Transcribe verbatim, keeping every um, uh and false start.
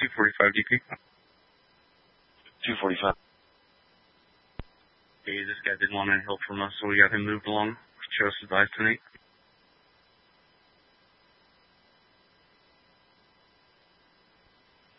forty-five D P. two forty-five. Hey, this guy didn't want any help from us, so we got him moved along. Chose advice tonight.